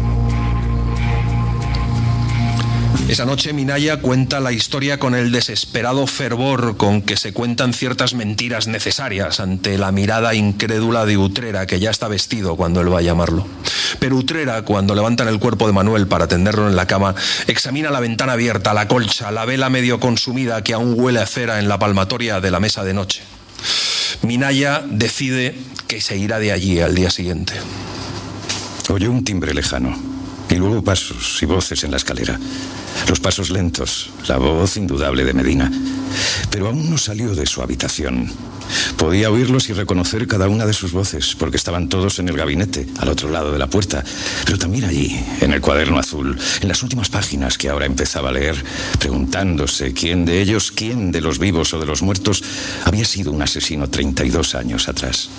Esa noche Minaya cuenta la historia con el desesperado fervor con que se cuentan ciertas mentiras necesarias ante la mirada incrédula de Utrera, que ya está vestido cuando él va a llamarlo. Pero Utrera, cuando levantan el cuerpo de Manuel para tenderlo en la cama, examina la ventana abierta, la colcha, la vela medio consumida que aún huele a cera en la palmatoria de la mesa de noche. Minaya decide que se irá de allí al día siguiente. Oyó un timbre lejano y luego pasos y voces en la escalera. Los pasos lentos, la voz indudable de Medina. Pero aún no salió de su habitación. Podía oírlos y reconocer cada una de sus voces, porque estaban todos en el gabinete, al otro lado de la puerta. Pero también allí, en el cuaderno azul, en las últimas páginas que ahora empezaba a leer, preguntándose quién de ellos, quién de los vivos o de los muertos, había sido un asesino 32 años atrás.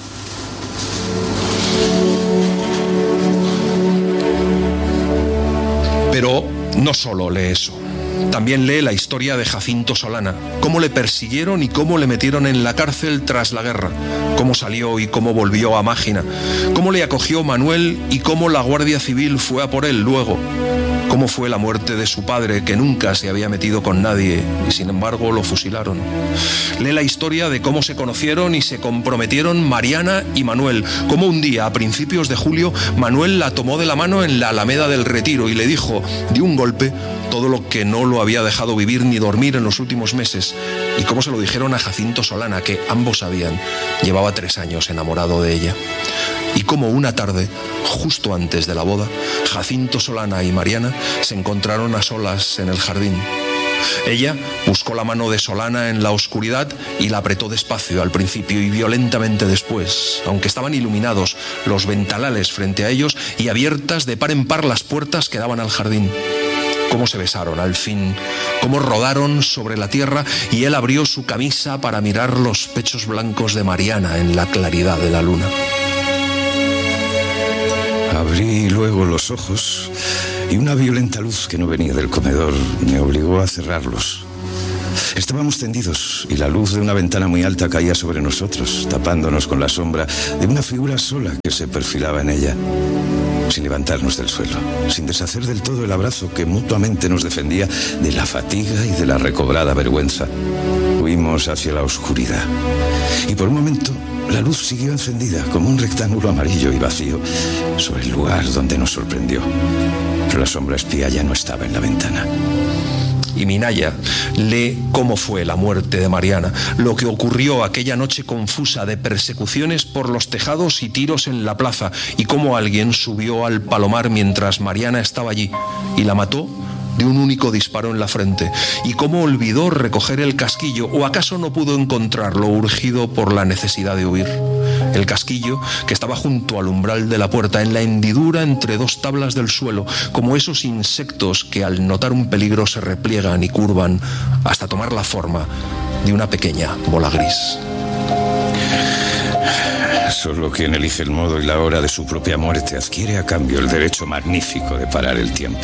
Pero no solo lee eso. También lee la historia de Jacinto Solana, cómo le persiguieron y cómo le metieron en la cárcel tras la guerra, cómo salió y cómo volvió a Mágina, cómo le acogió Manuel y cómo la Guardia Civil fue a por él luego, cómo fue la muerte de su padre, que nunca se había metido con nadie y sin embargo lo fusilaron. Lee la historia de cómo se conocieron y se comprometieron Mariana y Manuel, cómo un día, a principios de julio, Manuel la tomó de la mano en la Alameda del Retiro y le dijo, de un golpe, todo lo que no lo había dejado vivir ni dormir en los últimos meses, y cómo se lo dijeron a Jacinto Solana, que ambos sabían, llevaba 3 años enamorado de ella. Y cómo una tarde, justo antes de la boda, Jacinto Solana y Mariana se encontraron a solas en el jardín. Ella buscó la mano de Solana en la oscuridad y la apretó despacio al principio y violentamente después, aunque estaban iluminados los ventanales frente a ellos y abiertas de par en par las puertas que daban al jardín. Cómo se besaron al fin cómo rodaron sobre la tierra y él abrió su camisa para mirar los pechos blancos de Mariana en la claridad de la luna. Abrí luego los ojos y una violenta luz que no venía del comedor me obligó a cerrarlos. Estábamos tendidos y la luz de una ventana muy alta caía sobre nosotros, tapándonos con la sombra de una figura sola que se perfilaba en ella, sin levantarnos del suelo, sin deshacer del todo el abrazo que mutuamente nos defendía de la fatiga y de la recobrada vergüenza. Huimos hacia la oscuridad y por un momento la luz siguió encendida como un rectángulo amarillo y vacío sobre el lugar donde nos sorprendió. Pero la sombra espía ya no estaba en la ventana. Y Minaya lee cómo fue la muerte de Mariana, lo que ocurrió aquella noche confusa de persecuciones por los tejados y tiros en la plaza, y cómo alguien subió al palomar mientras Mariana estaba allí y la mató de un único disparo en la frente, y cómo olvidó recoger el casquillo, o acaso no pudo encontrarlo, urgido por la necesidad de huir. El casquillo que estaba junto al umbral de la puerta, en la hendidura entre dos tablas del suelo, como esos insectos que al notar un peligro se repliegan y curvan hasta tomar la forma de una pequeña bola gris. Solo quien elige el modo y la hora de su propia muerte adquiere a cambio el derecho magnífico de parar el tiempo.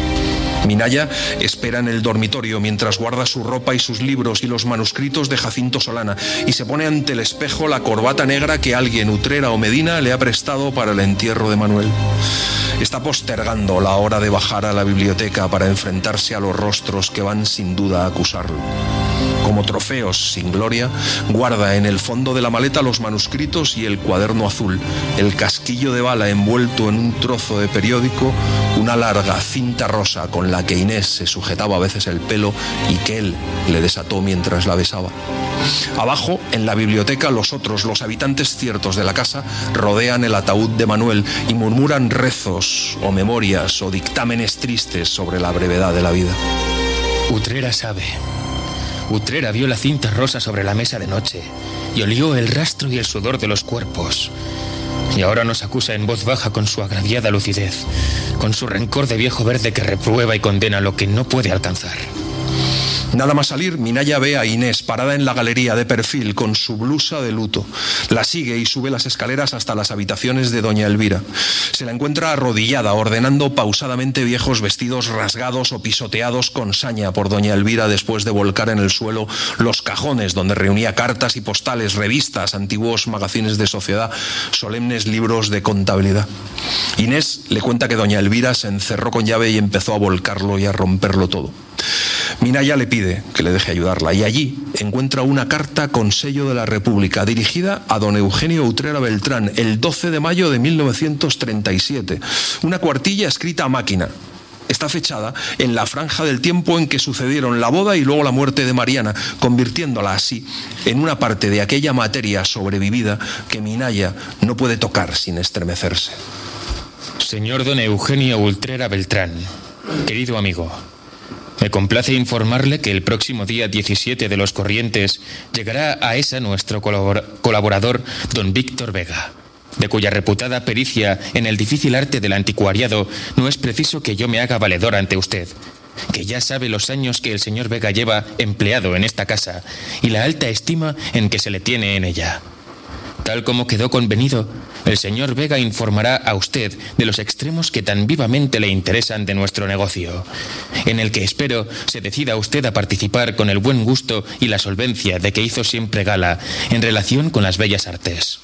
Minaya espera en el dormitorio mientras guarda su ropa y sus libros y los manuscritos de Jacinto Solana, y se pone ante el espejo la corbata negra que alguien, Utrera o Medina, le ha prestado para el entierro de Manuel. Está postergando la hora de bajar a la biblioteca para enfrentarse a los rostros que van sin duda a acusarlo. Como trofeos sin gloria, guarda en el fondo de la maleta los manuscritos y el cuaderno azul, el casquillo de bala envuelto en un trozo de periódico, una larga cinta rosa con la que Inés se sujetaba a veces el pelo y que él le desató mientras la besaba. Abajo, en la biblioteca, los habitantes ciertos de la casa, rodean el ataúd de Manuel y murmuran rezos o memorias o dictámenes tristes sobre la brevedad de la vida. Utrera sabe. Utrera vio la cinta rosa sobre la mesa de noche y olió el rastro y el sudor de los cuerpos. Y ahora nos acusa en voz baja con su agraviada lucidez, con su rencor de viejo verde que reprueba y condena lo que no puede alcanzar. Nada más salir, Minaya ve a Inés parada en la galería de perfil con su blusa de luto. La sigue y sube las escaleras hasta las habitaciones de doña Elvira. Se la encuentra arrodillada, ordenando pausadamente viejos vestidos rasgados o pisoteados con saña por doña Elvira después de volcar en el suelo los cajones donde reunía cartas y postales, revistas, antiguos magazines de sociedad, solemnes libros de contabilidad. Inés le cuenta que doña Elvira se encerró con llave y empezó a volcarlo y a romperlo todo. Minaya le pide que le deje ayudarla y allí encuentra una carta con sello de la República dirigida a don Eugenio Utrera Beltrán el 12 de mayo de 1937. Una cuartilla escrita a máquina. Está fechada en la franja del tiempo en que sucedieron la boda y luego la muerte de Mariana, convirtiéndola así en una parte de aquella materia sobrevivida que Minaya no puede tocar sin estremecerse. Señor don Eugenio Utrera Beltrán, querido amigo, me complace informarle que el próximo día 17 de los corrientes llegará a ESA nuestro colaborador don Víctor Vega, de cuya reputada pericia en el difícil arte del anticuariado no es preciso que yo me haga valedor ante usted, que ya sabe los años que el señor Vega lleva empleado en esta casa y la alta estima en que se le tiene en ella. Tal como quedó convenido, el señor Vega informará a usted de los extremos que tan vivamente le interesan de nuestro negocio, en el que espero se decida usted a participar con el buen gusto y la solvencia de que hizo siempre gala en relación con las bellas artes.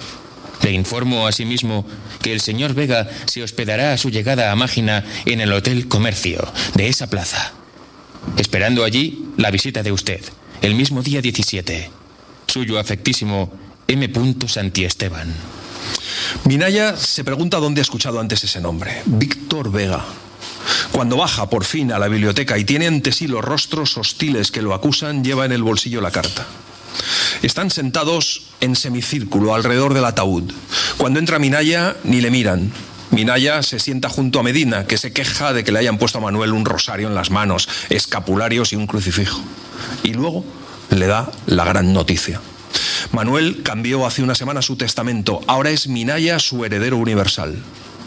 Le informo asimismo que el señor Vega se hospedará a su llegada a Mágina en el Hotel Comercio de esa plaza, esperando allí la visita de usted, el mismo día 17. Suyo afectísimo, M. Santiesteban. Minaya se pregunta dónde ha escuchado antes ese nombre. Víctor Vega. Cuando baja por fin a la biblioteca y tiene ante sí los rostros hostiles que lo acusan, lleva en el bolsillo la carta. Están sentados en semicírculo alrededor del ataúd. Cuando entra Minaya, ni le miran. Minaya se sienta junto a Medina, que se queja de que le hayan puesto a Manuel un rosario en las manos, escapularios y un crucifijo. Y luego le da la gran noticia. Manuel cambió hace una semana su testamento. Ahora es Minaya su heredero universal.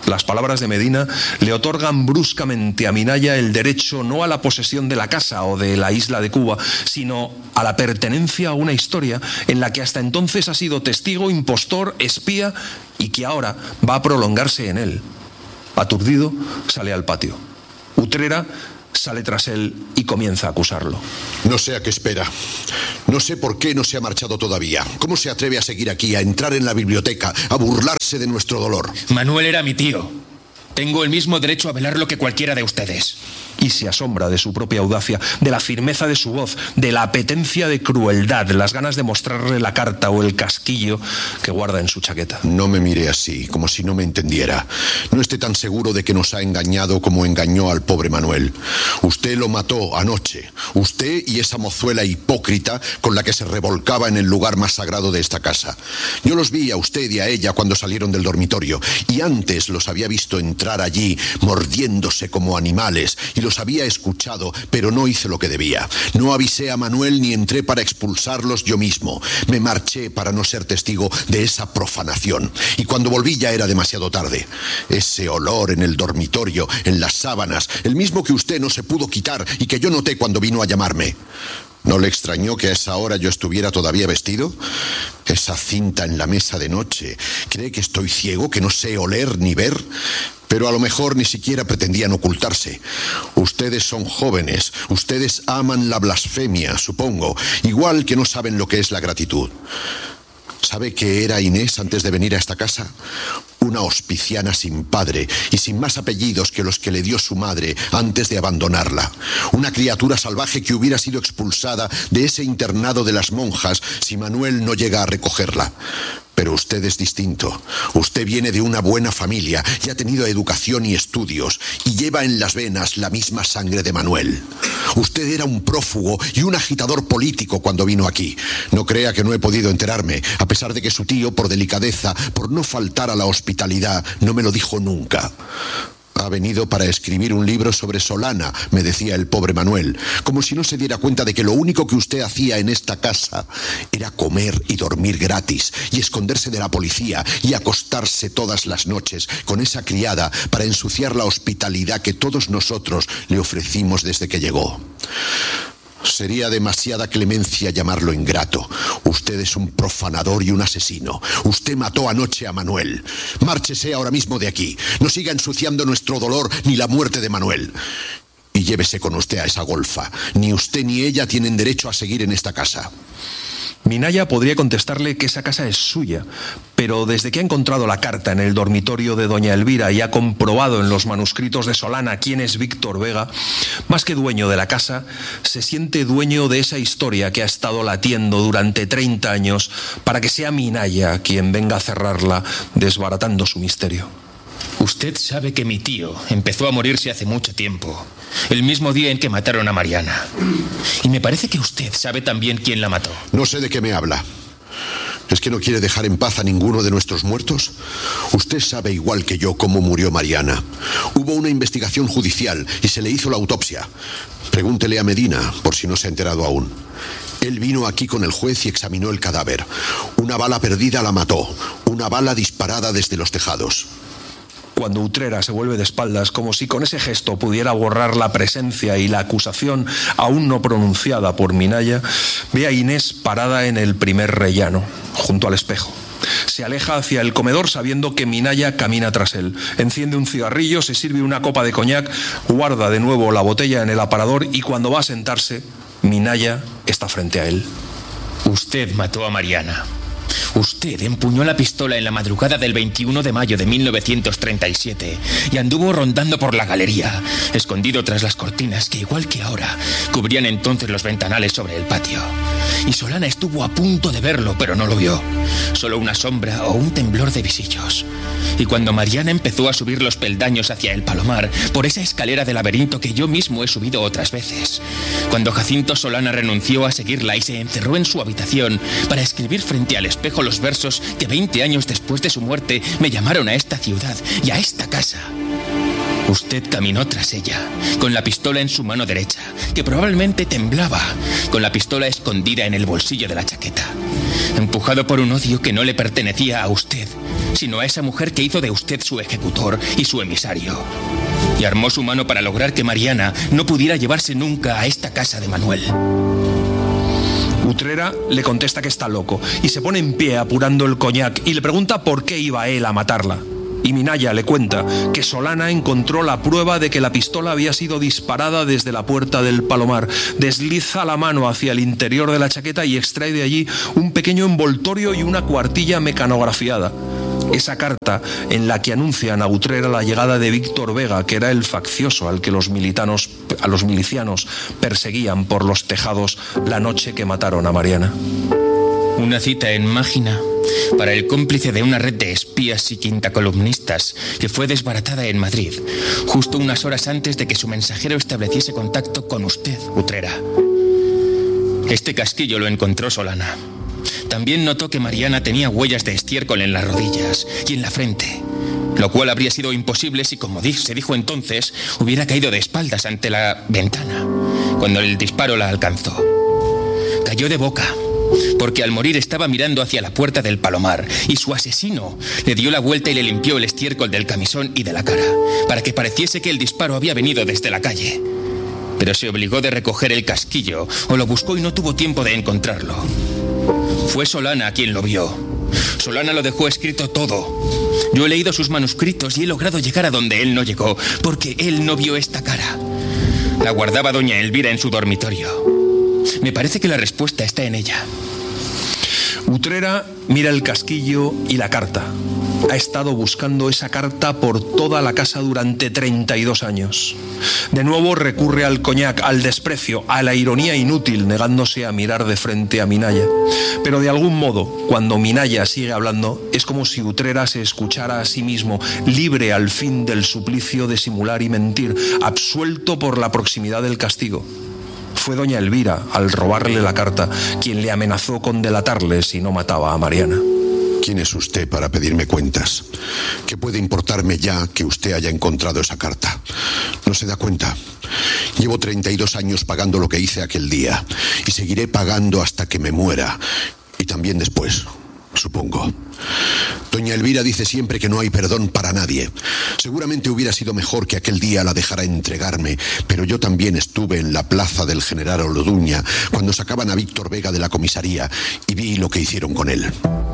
Las palabras de Medina le otorgan bruscamente a Minaya el derecho no a la posesión de la casa o de la isla de Cuba, sino a la pertenencia a una historia en la que hasta entonces ha sido testigo, impostor, espía y que ahora va a prolongarse en él. Aturdido, sale al patio. Utrera sale tras él y comienza a acusarlo. No sé a qué espera. No sé por qué no se ha marchado todavía. ¿Cómo se atreve a seguir aquí, a entrar en la biblioteca, a burlarse de nuestro dolor? Manuel era mi tío. Tengo el mismo derecho a velarlo que cualquiera de ustedes. Y se asombra de su propia audacia, de la firmeza de su voz, de la apetencia de crueldad, las ganas de mostrarle la carta o el casquillo que guarda en su chaqueta. No me mire así, como si no me entendiera. No esté tan seguro de que nos ha engañado como engañó al pobre Manuel. Usted lo mató anoche. Usted y esa mozuela hipócrita con la que se revolcaba en el lugar más sagrado de esta casa. Yo los vi a usted y a ella cuando salieron del dormitorio, y antes los había visto entrar allí mordiéndose como animales, y los había escuchado, pero no hice lo que debía. No avisé a Manuel ni entré para expulsarlos yo mismo. Me marché para no ser testigo de esa profanación. Y cuando volví ya era demasiado tarde. Ese olor en el dormitorio, en las sábanas, el mismo que usted no se pudo quitar y que yo noté cuando vino a llamarme. ¿No le extrañó que a esa hora yo estuviera todavía vestido? Esa cinta en la mesa de noche. ¿Cree que estoy ciego, que no sé oler ni ver? Pero a lo mejor ni siquiera pretendían ocultarse. Ustedes son jóvenes, ustedes aman la blasfemia, supongo, igual que no saben lo que es la gratitud. ¿Sabe qué era Inés antes de venir a esta casa? Una hospiciana sin padre y sin más apellidos que los que le dio su madre antes de abandonarla. Una criatura salvaje que hubiera sido expulsada de ese internado de las monjas si Manuel no llega a recogerla. Pero usted es distinto. Usted viene de una buena familia y ha tenido educación y estudios y lleva en las venas la misma sangre de Manuel. Usted era un prófugo y un agitador político cuando vino aquí. No crea que no he podido enterarme, a pesar de que su tío, por delicadeza, por no faltar a la hospitalidad, no me lo dijo nunca. Ha venido para escribir un libro sobre Solana, me decía el pobre Manuel, como si no se diera cuenta de que lo único que usted hacía en esta casa era comer y dormir gratis y esconderse de la policía y acostarse todas las noches con esa criada para ensuciar la hospitalidad que todos nosotros le ofrecimos desde que llegó. Sería demasiada clemencia llamarlo ingrato. Usted es un profanador y un asesino. Usted mató anoche a Manuel. Márchese ahora mismo de aquí. No siga ensuciando nuestro dolor ni la muerte de Manuel. Y llévese con usted a esa golfa. Ni usted ni ella tienen derecho a seguir en esta casa. Minaya podría contestarle que esa casa es suya, pero desde que ha encontrado la carta en el dormitorio de doña Elvira y ha comprobado en los manuscritos de Solana quién es Víctor Vega, más que dueño de la casa, se siente dueño de esa historia que ha estado latiendo durante 30 años para que sea Minaya quien venga a cerrarla, desbaratando su misterio. Usted sabe que mi tío empezó a morirse hace mucho tiempo, el mismo día en que mataron a Mariana. Y me parece que usted sabe también quién la mató. No sé de qué me habla. ¿Es que no quiere dejar en paz a ninguno de nuestros muertos? Usted sabe igual que yo cómo murió Mariana. Hubo una investigación judicial y se le hizo la autopsia. Pregúntele a Medina, por si no se ha enterado aún. Él vino aquí con el juez y examinó el cadáver. Una bala perdida la mató. Una bala disparada desde los tejados. Cuando Utrera se vuelve de espaldas, como si con ese gesto pudiera borrar la presencia y la acusación aún no pronunciada por Minaya, ve a Inés parada en el primer rellano, junto al espejo. Se aleja hacia el comedor sabiendo que Minaya camina tras él. Enciende un cigarrillo, se sirve una copa de coñac, guarda de nuevo la botella en el aparador y cuando va a sentarse, Minaya está frente a él. Usted mató a Mariana. Usted empuñó la pistola en la madrugada del 21 de mayo de 1937 y anduvo rondando por la galería, escondido tras las cortinas que, igual que ahora, cubrían entonces los ventanales sobre el patio. Y Solana estuvo a punto de verlo, pero no lo vio. Solo una sombra o un temblor de visillos. Y cuando Mariana empezó a subir los peldaños hacia el palomar, por esa escalera de laberinto que yo mismo he subido otras veces, cuando Jacinto Solana renunció a seguirla y se encerró en su habitación para escribir frente al espejo los versos que 20 años después de su muerte me llamaron a esta ciudad y a esta casa, Usted caminó tras ella, con la pistola en su mano derecha, que probablemente temblaba, con la pistola escondida en el bolsillo de la chaqueta, empujado por un odio que no le pertenecía a usted, sino a esa mujer que hizo de usted su ejecutor y su emisario. Y armó su mano para lograr que Mariana no pudiera llevarse nunca a esta casa de Manuel. Utrera le contesta que está loco y se pone en pie apurando el coñac y le pregunta por qué iba él a matarla. Y Minaya le cuenta que Solana encontró la prueba de que la pistola había sido disparada desde la puerta del Palomar. Desliza la mano hacia el interior de la chaqueta y extrae de allí un pequeño envoltorio y una cuartilla mecanografiada. Esa carta en la que anuncian a Utrera la llegada de Víctor Vega, que era el faccioso al que los milicianos perseguían por los tejados la noche que mataron a Mariana. Una cita en Mágina para el cómplice de una red de espías y quintacolumnistas que fue desbaratada en Madrid, justo unas horas antes de que su mensajero estableciese contacto con usted, Utrera. Este casquillo lo encontró Solana. También notó que Mariana tenía huellas de estiércol en las rodillas y en la frente, lo cual habría sido imposible si, como se dijo entonces, hubiera caído de espaldas ante la ventana cuando el disparo la alcanzó. Cayó de boca, porque al morir estaba mirando hacia la puerta del Palomar y su asesino le dio la vuelta y le limpió el estiércol del camisón y de la cara, para que pareciese que el disparo había venido desde la calle. Pero se obligó de recoger el casquillo o lo buscó y no tuvo tiempo de encontrarlo. Fue Solana quien lo vio. Solana lo dejó escrito todo. Yo he leído sus manuscritos y he logrado llegar a donde él no llegó, porque él no vio esta cara. La guardaba doña Elvira en su dormitorio. Me parece que la respuesta está en ella. Utrera mira el casquillo y la carta. Ha estado buscando esa carta por toda la casa durante 32 años. De nuevo recurre al coñac, al desprecio, a la ironía inútil, negándose a mirar de frente a Minaya. Pero de algún modo, cuando Minaya sigue hablando, es como si Utrera se escuchara a sí mismo, libre al fin del suplicio de simular y mentir, absuelto por la proximidad del castigo. Fue doña Elvira, al robarle la carta, quien le amenazó con delatarle si no mataba a Mariana. ¿Quién es usted para pedirme cuentas? ¿Qué puede importarme ya que usted haya encontrado esa carta? ¿No se da cuenta? Llevo 32 años pagando lo que hice aquel día y seguiré pagando hasta que me muera y también después, supongo. Doña Elvira dice siempre que no hay perdón para nadie. Seguramente hubiera sido mejor que aquel día la dejara entregarme, pero yo también estuve en la plaza del General Orduña cuando sacaban a Víctor Vega de la comisaría y vi lo que hicieron con él.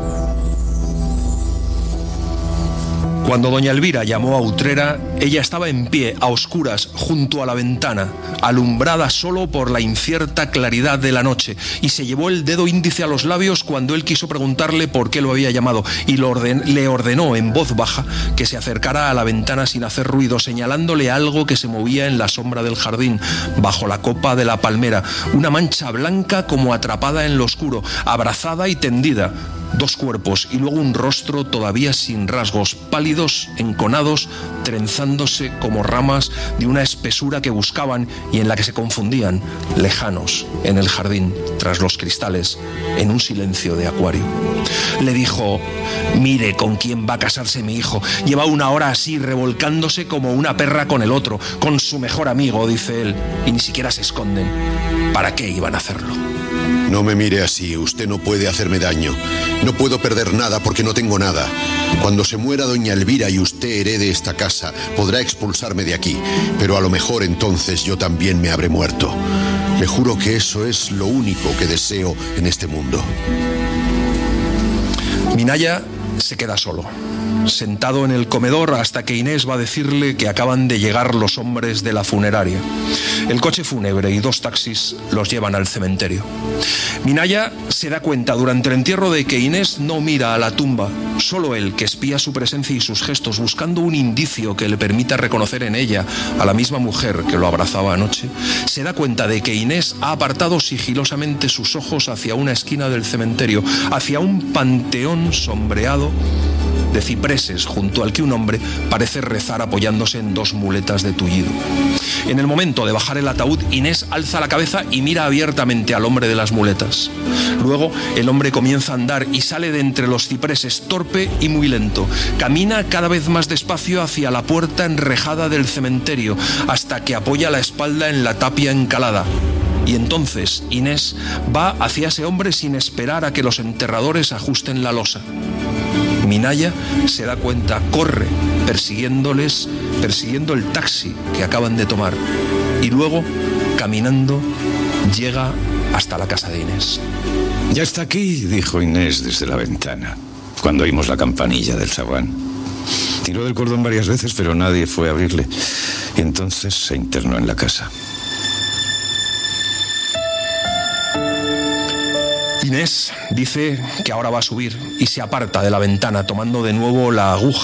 Cuando doña Elvira llamó a Utrera, ella estaba en pie, a oscuras, junto a la ventana, alumbrada solo por la incierta claridad de la noche, y se llevó el dedo índice a los labios cuando él quiso preguntarle por qué lo había llamado, y le ordenó en voz baja que se acercara a la ventana sin hacer ruido, señalándole algo que se movía en la sombra del jardín, bajo la copa de la palmera, una mancha blanca como atrapada en lo oscuro, abrazada y tendida. Dos cuerpos y luego un rostro todavía sin rasgos, pálidos, enconados, trenzándose como ramas de una espesura que buscaban y en la que se confundían, lejanos, en el jardín, tras los cristales, en un silencio de acuario. Le dijo: mire con quién va a casarse mi hijo. Lleva una hora así, revolcándose como una perra con el otro, con su mejor amigo, dice él, y ni siquiera se esconden. ¿Para qué iban a hacerlo? No me mire así, usted no puede hacerme daño. No puedo perder nada porque no tengo nada. Cuando se muera doña Elvira y usted herede esta casa, podrá expulsarme de aquí, pero a lo mejor entonces yo también me habré muerto. Le juro que eso es lo único que deseo en este mundo. Minaya se queda solo, sentado en el comedor hasta que Inés va a decirle que acaban de llegar los hombres de la funeraria. El coche fúnebre y dos taxis los llevan al cementerio. Minaya se da cuenta durante el entierro de que Inés no mira a la tumba, solo él, que espía su presencia y sus gestos, buscando un indicio que le permita reconocer en ella a la misma mujer que lo abrazaba anoche. Se da cuenta de que Inés ha apartado sigilosamente sus ojos hacia una esquina del cementerio, hacia un panteón sombreado de cipreses junto al que un hombre parece rezar apoyándose en 2 muletas de tullido. En el momento de bajar el ataúd, Inés alza la cabeza y mira abiertamente al hombre de las muletas. Luego el hombre comienza a andar y sale de entre los cipreses torpe y muy lento. Camina cada vez más despacio hacia la puerta enrejada del cementerio hasta que apoya la espalda en la tapia encalada. Y entonces Inés va hacia ese hombre sin esperar a que los enterradores ajusten la losa. Minaya se da cuenta, corre persiguiendo el taxi que acaban de tomar y luego, caminando, llega hasta la casa de Inés. «Ya está aquí», dijo Inés desde la ventana, cuando oímos la campanilla del zaguán. Tiró del cordón varias veces, pero nadie fue a abrirle, y entonces se internó en la casa. Inés dice que ahora va a subir y se aparta de la ventana tomando de nuevo la aguja